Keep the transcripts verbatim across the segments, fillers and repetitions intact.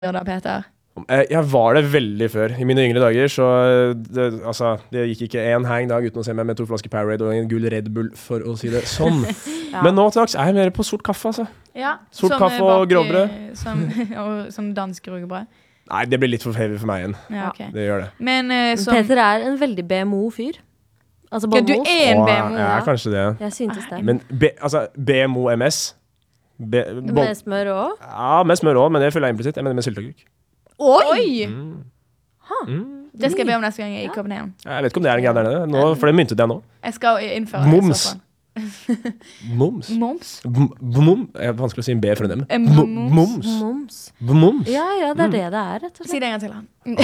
da, Peter? Jeg var det veldig før. I mine yngre dager så det, altså, det gikk ikke en hang dag uten å se meg med to flasker Powerade og en gull Red Bull, for å si det sånn. ja. Men nå til dags er jeg mer på sort kaffe, altså. Ja, sort kaffe og grovbrød. Som, og som dansk rugbrød. Nei, det blir litt for heavy for meg igjen. Ja, okay. Det gjør det. Men uh, som... Peter er en veldig B M O-fyr. Altså ja, du er en B M O. Ja, kanskje det. Jeg syntes det. Men B, altså, B M O M S B, med smør også? Ja, med smør også, men det føler jeg implisitt. Jeg mener med sylteagurk. Oi! Mm. Mm. Det skal jeg be om neste gang jeg er i København. Jeg vet ikke om det er en greie der nede, nå, for det myntet jeg nå. Jeg skal innføre Moms. det. Moms. Moms. Moms. Det er vanskelig å si en B for en M. Moms. Moms. Moms. Ja, ja, det er det det er, rett og slett. Si det en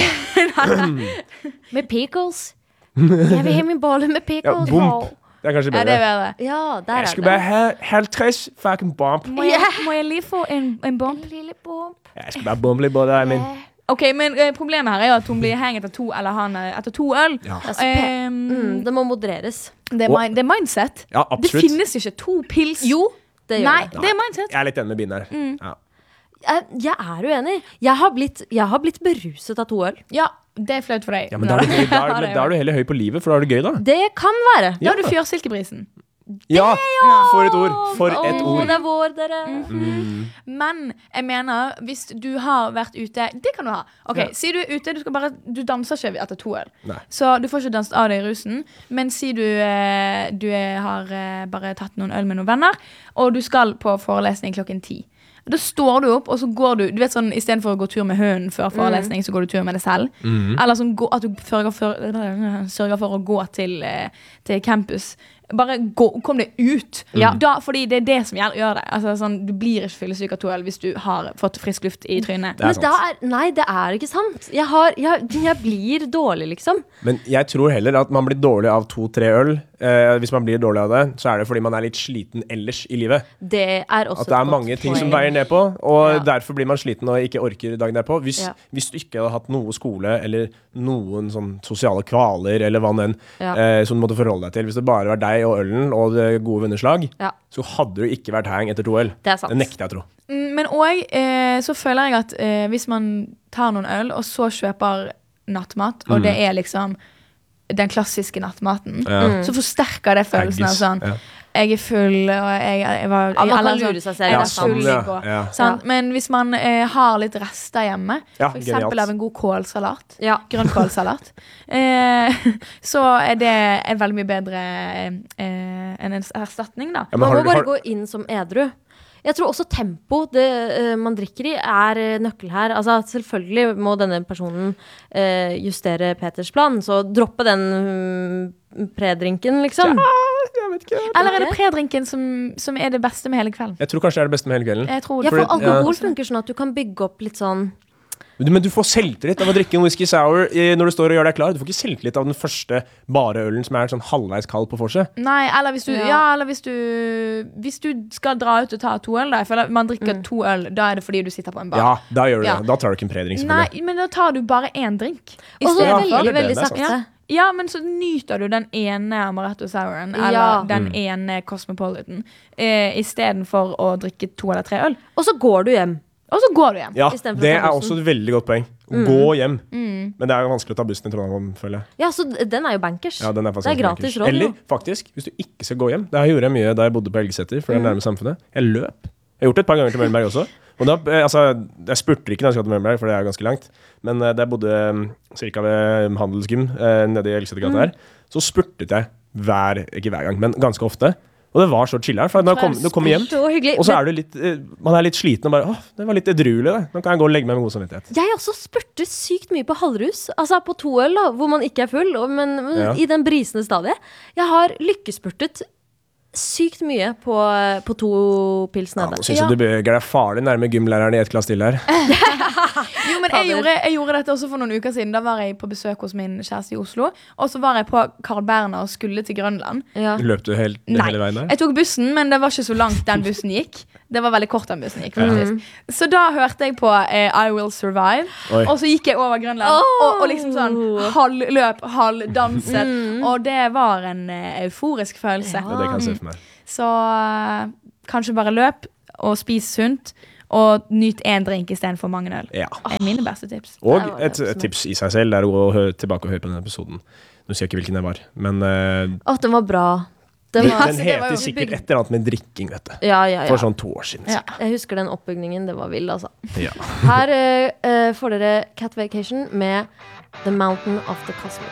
gang til. Med pickles. Jeg vil ha min bolle med pickles. Ja, bump. Det er kanskje bedre. Ja, det er bedre. Ja, der er jeg skal bare ha halvtreds fucking bump. Må jeg, må jeg lige få en, en bump? En lille bump. Jeg skal bare bumpe litt på det, min. Ok, men uh, problemet her er jo at hun blir hengt etter to, eller han etter to øl. Ja. Um, mm, det må modereres. Det er, min, det er mindset. Ja, absolutt. Det finnes ikke to pils. Jo, det gjør Nei, det. det er mindset. Jeg er litt enig med Bine her. Mm. Ja. Jeg, jeg er uenig. Jeg har, blitt, jeg har blitt beruset av to øl. Ja, det er flaut for deg. Ja, men da er, du, da, er, da er du heller høy på livet, for da er det gøy da. Det kan være. Da har du fjørsilkebrisen. Ja, for et ord. For et Åh, ord. det er vår, dere. Mm. Men jeg mener, hvis du har vært ute, det kan du ha. Ok, Ja. si du er ute, du, skal bare, du danser ikke etter to øl. Nei. Så du får ikke danset av deg i rusen. Men si du, eh, du eh, har eh, bare tatt noen øl med noen venner, og du skal på forelesning klokken ti. Da står du opp, og så går du, du vet sånn, i stedet for å gå tur med hønen før forelesning, så går du tur med deg selv. Mm. Eller sånn, gå- at du sørger for, sørger for å gå til, eh, til campus. Bare gå, kom deg ut. Ja. Da, fordi det er det som gjør, gjør det. Altså, sånn, du blir ikke fyllesyk av to øl hvis du har fått frisk luft i trynet. Det er Men da er, nei, det er ikke sant. Jeg, har, jeg, jeg blir dårlig, liksom. Men jeg tror heller at man blir dårlig av to-tre øl. Eh, hvis man blir dårlig av det, så er det fordi man er litt sliten ellers i livet. Det er også At det er et mange godt ting som poeng. veier ned på, og Ja. derfor blir man sliten og ikke orker dagen derpå. Hvis, Ja. hvis du ikke hadde hatt noe skole eller noen sånn sosiale kvaler eller hva enn Ja. eh, som du måtte forholde deg til, hvis det bare var deg og ølen og det gode venneslag, Ja. så hadde du ikke vært hang etter to øl. Det er sant. Det nekter jeg å tro. Mm, Men òg eh, så føler jeg at eh, hvis man tar noen øl, og så kjøper nattmat, og Mm. det er liksom den klassiske nattmaten, Ja. så forsterker det følelsen av Haggis. sånn Ja. jeg er full, og jeg, jeg var Ja, man kan eller sånn, lure seg selv, jeg det var er sant. full i Ja, går. ja. Sant? Men hvis man eh, har litt rester hjemme, Ja, for eksempel genialt. av en god kålsalat, Ja. grønnkålsalat, eh, så er det en veldig mye bedre eh, enn en erstatning, da. Ja, men Man har må du- bare har- gå inn som edru. Jeg tror også tempo det eh, man drikker i, er eh, nøkkel her. Altså, selvfølgelig må denne personen eh, justere Peters plan, så droppe den mm, predrinken, liksom. Jeg vet ikke. Eller er det predrinken som, som er det beste med hele kvelden? Jeg tror kanskje det er det beste med hele kvelden. Jeg tror Ja, det. for Fordi- alkohol ja. funker sånn at du kan bygge opp litt sånn Du- Men du får selvtillit av å drikke en whisky sour i- når du står og gjør deg klar. Du får ikke selvtillit av den første bare ølen som er sånn halvveis kald på vorset. Nei, eller hvis du, Ja. ja. eller hvis du Hvis du skal dra ut og ta to øl, da. Jeg føler at man drikker to øl, da er det fordi du sitter på en bar. Ja, da gjør du Ja. det. Da tar du ikke en predrink, selvfølgelig. Nei, men da tar du bare én drink. I Og så stedet Ja, for- det er veldig, det, veldig det er sant. sakte. Ja, men så nyter du den ene Amaretto Souren, eller Ja. den Mm. ene Cosmopolitan, eh, istedenfor å drikke to eller tre øl. Og så går du hjem. Og så går du hjem. Ja, I stedet for det å ta er bussen. også et veldig godt poeng. Å gå hjem. Men det er jo vanskelig å ta bussen i Trondheim, føler jeg. Ja, så d- den er jo bankers. Ja, den er det faktisk er ganske gratis bankers. råd. Eller jo. faktisk, hvis du ikke skal gå hjem. Det her gjorde jeg mye da jeg bodde på Elgeseter, for det er nærme samfunnet. Jeg løp. Jeg har gjort det et par ganger til Møllenberg også. Og da, eh, altså, jeg spurter ikke når jeg skal til Møllenberg, for det er jo ganske langt. Men eh, da jeg bodde um, cirka ved Handelsgym eh, nede i Elgesetergata her, så spurtet jeg hver, ikke hver gang, men ganske ofte. Og det var så chiller'n, for når jeg kom, når jeg kom hjem, Så hyggelig. og så er du litt, eh, man er litt sliten og bare, åh, det var litt edruelig det. Nå kan jeg gå og legge meg med god samvittighet. Jeg også spurter sykt mye på halvrus. Altså på to øl, da, hvor man ikke er full, og- men men Ja. i den brisende stadiet. Jeg har lykkespurtet sykt mye på, på to pils Ja, nede. nå synes jeg du beveger deg farlig nærme gymlæreren i et klass til her. Jo, men jeg Fader. gjorde, jeg gjorde dette også for noen uker siden. Da var jeg på besøk hos min kjæreste i Oslo. Og så var jeg på Carl Berner og skulle til Grønland. Ja. Løp du helt, Nei, hele veien der? jeg tok bussen, men det var ikke så langt den bussen gikk. Det var veldig kort den bussen gikk, faktisk. Så da hørte jeg på eh, I Will Survive. Oi. Og så gikk jeg over Grønland. Oh. Og, og liksom sånn halvløp, halvdanset. Og det var en eh, euforisk følelse. Ja, det kan jeg se for meg. Så eh, kanskje bare løp og spis sunt. og nyt en drink i stedet for mange øl. Ja. Det er mine beste tips. Og Det var et, det et tips i seg selv er å gå og hø- tilbake og høre på denne episoden. Nå sier jeg ikke hvilken det var, men uh, Å, den var bra. Den den, var, den det var heter jo sikkert bygd- et eller annet med drikking, vet du. ja, ja, For ja. sånn to år siden. Ja. Jeg husker den oppbygningen. Det var vill, altså. Ja. Her eh, eh, får dere Cat Vacation med The Mountain of the Cosmos.